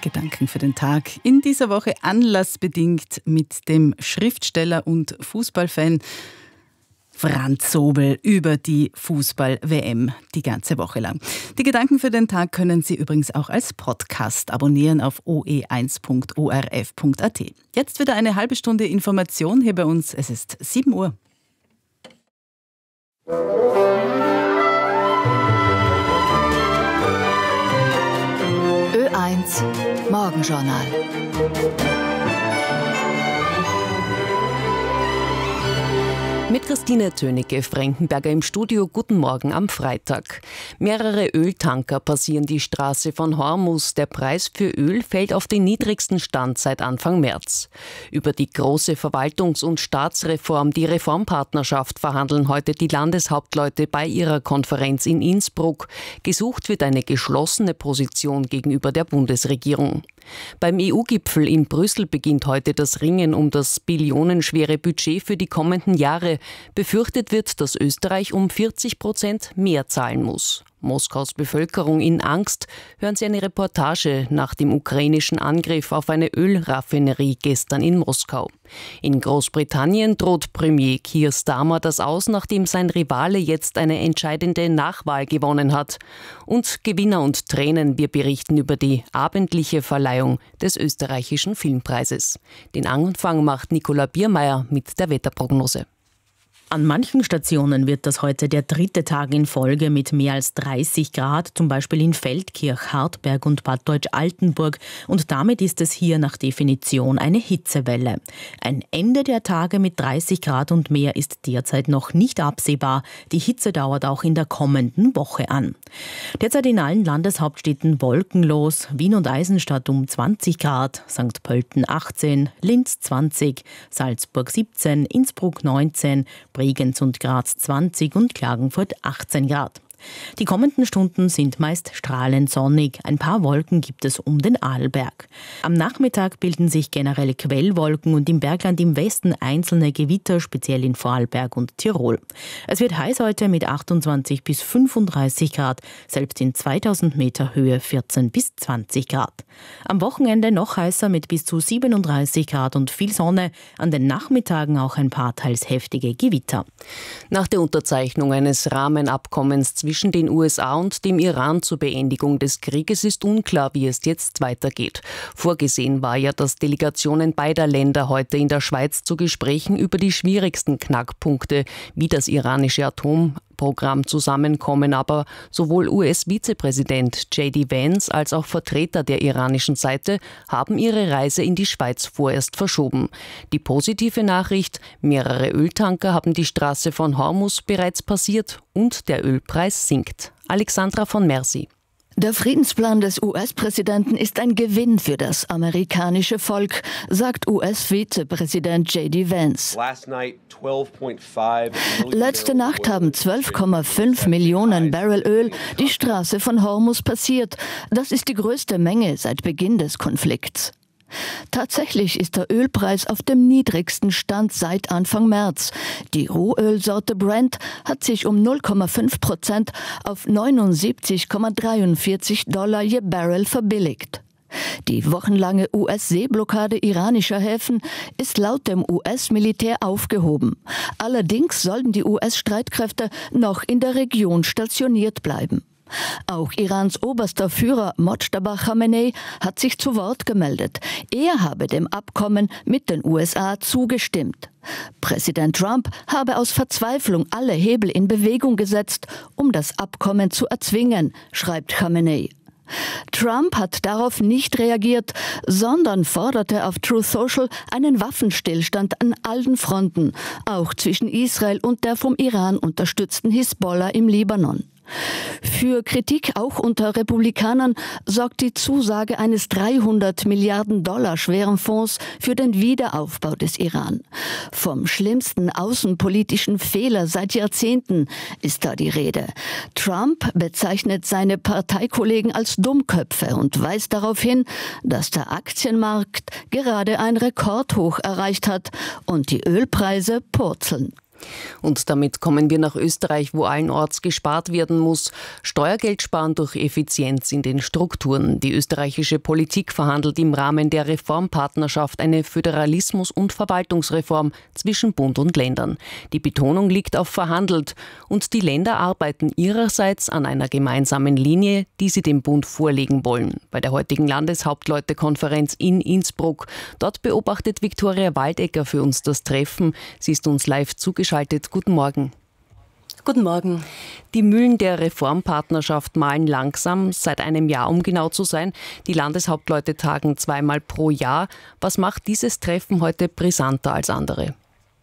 Gedanken für den Tag. In dieser Woche anlassbedingt mit dem Schriftsteller und Fußballfan Franz Sobel über die Fußball-WM die ganze Woche lang. Die Gedanken für den Tag können Sie übrigens auch als Podcast abonnieren auf oe1.orf.at. Jetzt wieder eine halbe Stunde Information hier bei uns. Es ist 7 Uhr. Ö1 Morgenjournal. Mit Christine Tönecke-Frankenberger im Studio. Guten Morgen am Freitag. Mehrere Öltanker passieren die Straße von Hormuz. Der Preis für Öl fällt auf den niedrigsten Stand seit Anfang März. Über die große Verwaltungs- und Staatsreform, die Reformpartnerschaft, verhandeln heute die Landeshauptleute bei ihrer Konferenz in Innsbruck. Gesucht wird eine geschlossene Position gegenüber der Bundesregierung. Beim EU-Gipfel in Brüssel beginnt heute das Ringen um das billionenschwere Budget für die kommenden Jahre. Befürchtet wird, dass Österreich um 40% mehr zahlen muss. Moskaus Bevölkerung in Angst. Hören Sie eine Reportage nach dem ukrainischen Angriff auf eine Ölraffinerie gestern in Moskau. In Großbritannien droht Premier Keir Starmer das aus, nachdem sein Rivale jetzt eine entscheidende Nachwahl gewonnen hat. Und Gewinner und Tränen, wir berichten über die abendliche Verleihung des österreichischen Filmpreises. Den Anfang macht Nicola Biermeier mit der Wetterprognose. An manchen Stationen wird das heute der 3. Tag in Folge mit mehr als 30 Grad, zum Beispiel in Feldkirch, Hartberg und Bad Deutsch-Altenburg. Und damit ist es hier nach Definition eine Hitzewelle. Ein Ende der Tage mit 30 Grad und mehr ist derzeit noch nicht absehbar. Die Hitze dauert auch in der kommenden Woche an. Derzeit in allen Landeshauptstädten wolkenlos. Wien und Eisenstadt um 20 Grad, St. Pölten 18, Linz 20, Salzburg 17, Innsbruck 19, Bregenz und Graz 20 und Klagenfurt 18 Grad. Die kommenden Stunden sind meist strahlend sonnig. Ein paar Wolken gibt es um den Arlberg. Am Nachmittag bilden sich generell Quellwolken und im Bergland im Westen einzelne Gewitter, speziell in Vorarlberg und Tirol. Es wird heiß heute mit 28 bis 35 Grad, selbst in 2000 Meter Höhe 14 bis 20 Grad. Am Wochenende noch heißer mit bis zu 37 Grad und viel Sonne. An den Nachmittagen auch ein paar teils heftige Gewitter. Nach der Unterzeichnung eines Rahmenabkommens zwischen den USA und dem Iran zur Beendigung des Krieges ist unklar, wie es jetzt weitergeht. Vorgesehen war ja, dass Delegationen beider Länder heute in der Schweiz zu Gesprächen über die schwierigsten Knackpunkte wie das iranische Atomprogramm zusammenkommen, aber sowohl US-Vizepräsident J.D. Vance als auch Vertreter der iranischen Seite haben ihre Reise in die Schweiz vorerst verschoben. Die positive Nachricht: mehrere Öltanker haben die Straße von Hormuz bereits passiert und der Ölpreis sinkt. Alexandra von Mercy. Der Friedensplan des US-Präsidenten ist ein Gewinn für das amerikanische Volk, sagt US-Vizepräsident J.D. Vance. Letzte Nacht haben 12,5 Millionen Barrel Öl die Straße von Hormuz passiert. Das ist die größte Menge seit Beginn des Konflikts. Tatsächlich ist der Ölpreis auf dem niedrigsten Stand seit Anfang März. Die Rohölsorte Brent hat sich um 0,5% auf 79,43 Dollar je Barrel verbilligt. Die wochenlange US-Seeblockade iranischer Häfen ist laut dem US-Militär aufgehoben. Allerdings sollten die US-Streitkräfte noch in der Region stationiert bleiben. Auch Irans oberster Führer Mojtaba Khamenei hat sich zu Wort gemeldet. Er habe dem Abkommen mit den USA zugestimmt. Präsident Trump habe aus Verzweiflung alle Hebel in Bewegung gesetzt, um das Abkommen zu erzwingen, schreibt Khamenei. Trump hat darauf nicht reagiert, sondern forderte auf Truth Social einen Waffenstillstand an allen Fronten, auch zwischen Israel und der vom Iran unterstützten Hisbollah im Libanon. Für Kritik auch unter Republikanern sorgt die Zusage eines 300 Milliarden Dollar schweren Fonds für den Wiederaufbau des Iran. Vom schlimmsten außenpolitischen Fehler seit Jahrzehnten ist da die Rede. Trump bezeichnet seine Parteikollegen als Dummköpfe und weist darauf hin, dass der Aktienmarkt gerade ein Rekordhoch erreicht hat und die Ölpreise purzeln. Und damit kommen wir nach Österreich, wo allenorts gespart werden muss. Steuergeld sparen durch Effizienz in den Strukturen. Die österreichische Politik verhandelt im Rahmen der Reformpartnerschaft eine Föderalismus- und Verwaltungsreform zwischen Bund und Ländern. Die Betonung liegt auf verhandelt. Und die Länder arbeiten ihrerseits an einer gemeinsamen Linie, die sie dem Bund vorlegen wollen. Bei der heutigen Landeshauptleutekonferenz in Innsbruck. Dort beobachtet Viktoria Waldecker für uns das Treffen. Sie ist uns live zugeschaltet. Guten Morgen. Guten Morgen. Die Mühlen der Reformpartnerschaft mahlen langsam, seit einem Jahr um genau zu sein. Die Landeshauptleute tagen 2-mal pro Jahr. Was macht dieses Treffen heute brisanter als andere?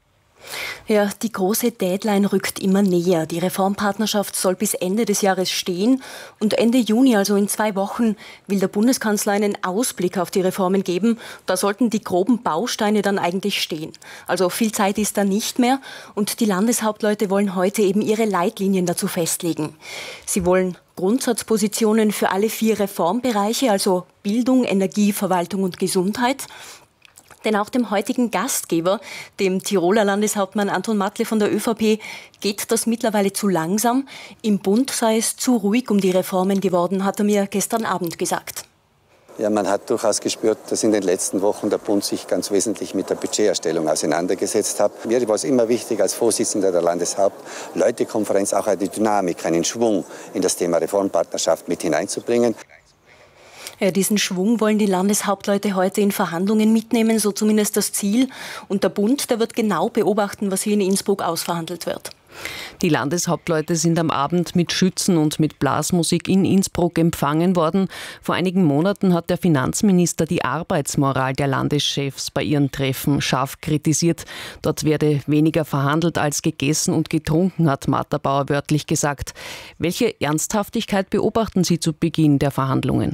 Ja, die große Deadline rückt immer näher. Die Reformpartnerschaft soll bis Ende des Jahres stehen. Und Ende Juni, also in 2 Wochen, will der Bundeskanzler einen Ausblick auf die Reformen geben. Da sollten die groben Bausteine dann eigentlich stehen. Also viel Zeit ist da nicht mehr. Und die Landeshauptleute wollen heute eben ihre Leitlinien dazu festlegen. Sie wollen Grundsatzpositionen für alle 4 Reformbereiche, also Bildung, Energie, Verwaltung und Gesundheit. Denn auch dem heutigen Gastgeber, dem Tiroler Landeshauptmann Anton Matle von der ÖVP, geht das mittlerweile zu langsam. Im Bund sei es zu ruhig um die Reformen geworden, hat er mir gestern Abend gesagt. Ja, man hat durchaus gespürt, dass in den letzten Wochen der Bund sich ganz wesentlich mit der Budgeterstellung auseinandergesetzt hat. Mir war es immer wichtig, als Vorsitzender der Landeshauptleutekonferenz auch eine Dynamik, einen Schwung in das Thema Reformpartnerschaft mit hineinzubringen. Ja, diesen Schwung wollen die Landeshauptleute heute in Verhandlungen mitnehmen, so zumindest das Ziel. Und der Bund, der wird genau beobachten, was hier in Innsbruck ausverhandelt wird. Die Landeshauptleute sind am Abend mit Schützen und mit Blasmusik in Innsbruck empfangen worden. Vor einigen Monaten hat der Finanzminister die Arbeitsmoral der Landeschefs bei ihren Treffen scharf kritisiert. Dort werde weniger verhandelt als gegessen und getrunken, hat Matterbauer wörtlich gesagt. Welche Ernsthaftigkeit beobachten Sie zu Beginn der Verhandlungen?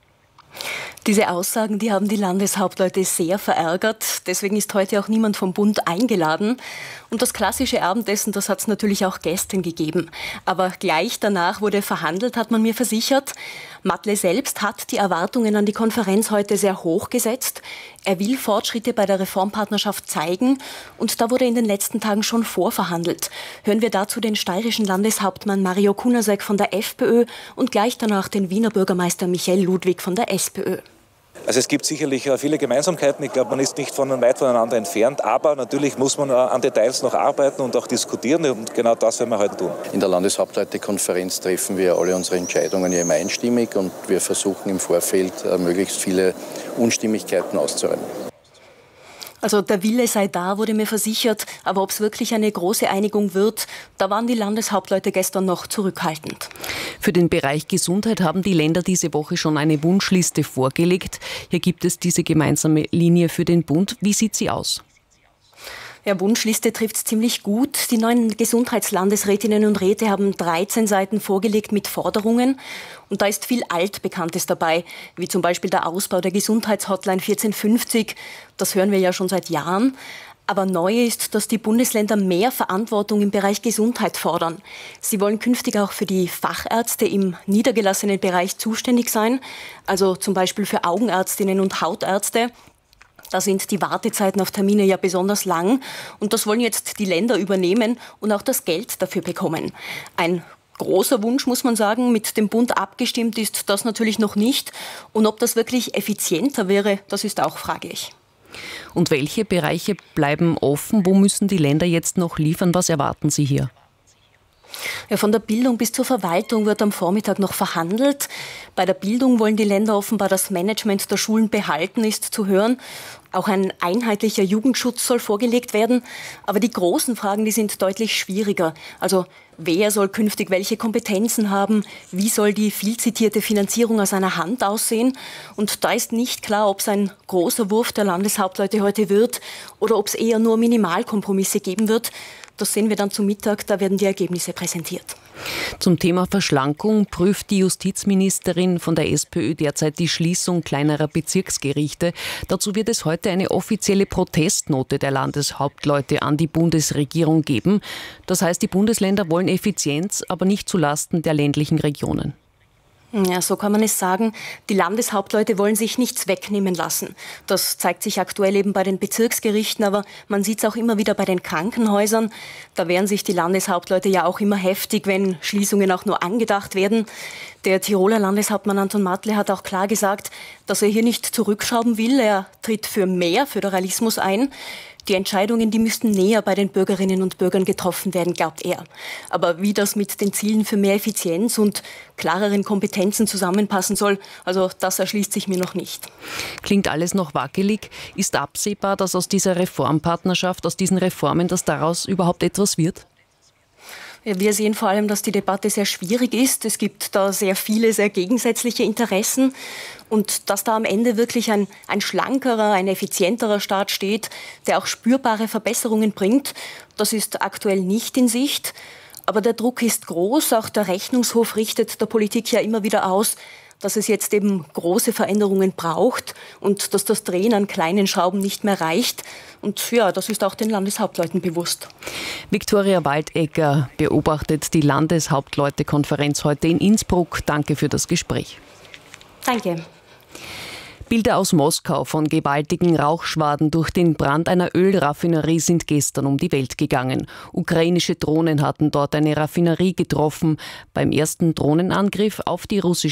Diese Aussagen, die haben die Landeshauptleute sehr verärgert. Deswegen ist heute auch niemand vom Bund eingeladen. Und das klassische Abendessen, das hat es natürlich auch gestern gegeben. Aber gleich danach wurde verhandelt, hat man mir versichert. Matle selbst hat die Erwartungen an die Konferenz heute sehr hoch gesetzt. Er will Fortschritte bei der Reformpartnerschaft zeigen. Und da wurde in den letzten Tagen schon vorverhandelt. Hören wir dazu den steirischen Landeshauptmann Mario Kunasek von der FPÖ und gleich danach den Wiener Bürgermeister Michael Ludwig von der SPÖ. Also es gibt sicherlich viele Gemeinsamkeiten. Ich glaube, man ist nicht weit voneinander entfernt. Aber natürlich muss man an Details noch arbeiten und auch diskutieren. Und genau das werden wir heute tun. In der Landeshauptleutekonferenz treffen wir alle unsere Entscheidungen ja immer einstimmig. Und wir versuchen im Vorfeld möglichst viele Unstimmigkeiten auszuräumen. Also der Wille sei da, wurde mir versichert. Aber ob es wirklich eine große Einigung wird, da waren die Landeshauptleute gestern noch zurückhaltend. Für den Bereich Gesundheit haben die Länder diese Woche schon eine Wunschliste vorgelegt. Hier gibt es diese gemeinsame Linie für den Bund. Wie sieht sie aus? Ja, Wunschliste trifft es ziemlich gut. Die 9 Gesundheitslandesrätinnen und Räte haben 13 Seiten vorgelegt mit Forderungen. Und da ist viel Altbekanntes dabei, wie zum Beispiel der Ausbau der Gesundheitshotline 1450. Das hören wir ja schon seit Jahren. Aber neu ist, dass die Bundesländer mehr Verantwortung im Bereich Gesundheit fordern. Sie wollen künftig auch für die Fachärzte im niedergelassenen Bereich zuständig sein, also zum Beispiel für Augenärztinnen und Hautärzte. Da sind die Wartezeiten auf Termine ja besonders lang und das wollen jetzt die Länder übernehmen und auch das Geld dafür bekommen. Ein großer Wunsch, muss man sagen, mit dem Bund abgestimmt ist das natürlich noch nicht. Und ob das wirklich effizienter wäre, das ist auch fraglich. Und welche Bereiche bleiben offen? Wo müssen die Länder jetzt noch liefern? Was erwarten Sie hier? Ja, von der Bildung bis zur Verwaltung wird am Vormittag noch verhandelt. Bei der Bildung wollen die Länder offenbar das Management der Schulen behalten, ist zu hören. Auch ein einheitlicher Jugendschutz soll vorgelegt werden. Aber die großen Fragen, die sind deutlich schwieriger. Also wer soll künftig welche Kompetenzen haben? Wie soll die viel zitierte Finanzierung aus einer Hand aussehen? Und da ist nicht klar, ob es ein großer Wurf der Landeshauptleute heute wird oder ob es eher nur Minimalkompromisse geben wird. Das sehen wir dann zum Mittag, da werden die Ergebnisse präsentiert. Zum Thema Verschlankung prüft die Justizministerin von der SPÖ derzeit die Schließung kleinerer Bezirksgerichte. Dazu wird es heute eine offizielle Protestnote der Landeshauptleute an die Bundesregierung geben. Das heißt, die Bundesländer wollen Effizienz, aber nicht zulasten der ländlichen Regionen. Ja, so kann man es sagen. Die Landeshauptleute wollen sich nichts wegnehmen lassen. Das zeigt sich aktuell eben bei den Bezirksgerichten, aber man sieht es auch immer wieder bei den Krankenhäusern. Da wehren sich die Landeshauptleute ja auch immer heftig, wenn Schließungen auch nur angedacht werden. Der Tiroler Landeshauptmann Anton Matle hat auch klar gesagt, dass er hier nicht zurückschrauben will. Er tritt für mehr Föderalismus ein. Die Entscheidungen, die müssten näher bei den Bürgerinnen und Bürgern getroffen werden, glaubt er. Aber wie das mit den Zielen für mehr Effizienz und klareren Kompetenzen zusammenpassen soll, also das erschließt sich mir noch nicht. Klingt alles noch wackelig. Ist absehbar, dass aus dieser Reformpartnerschaft, aus diesen Reformen, dass daraus überhaupt etwas wird? Wir sehen vor allem, dass die Debatte sehr schwierig ist. Es gibt da sehr viele, sehr gegensätzliche Interessen. Und dass da am Ende wirklich ein schlankerer, ein effizienterer Staat steht, der auch spürbare Verbesserungen bringt, das ist aktuell nicht in Sicht. Aber der Druck ist groß. Auch der Rechnungshof richtet der Politik ja immer wieder aus, dass es jetzt eben große Veränderungen braucht und dass das Drehen an kleinen Schrauben nicht mehr reicht. Und ja, das ist auch den Landeshauptleuten bewusst. Viktoria Waldegger beobachtet die Landeshauptleutekonferenz heute in Innsbruck. Danke für das Gespräch. Danke. Bilder aus Moskau von gewaltigen Rauchschwaden durch den Brand einer Ölraffinerie sind gestern um die Welt gegangen. Ukrainische Drohnen hatten dort eine Raffinerie getroffen. Beim ersten Drohnenangriff auf die russische